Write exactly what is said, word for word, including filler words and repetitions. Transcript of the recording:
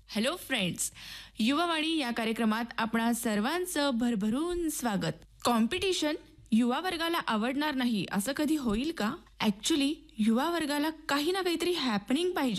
Hello friends, Yuvavani या कार्यक्रमात आपणा सर्वांचं भरभरून स्वागत. कॉम्पिटिशन युवा वर्गाला आवडणार नाही असं कधी होईल का? ऍक्च्युली युवा वर्गाला काही ना काहीतरी हॅपनिंग पाहिजे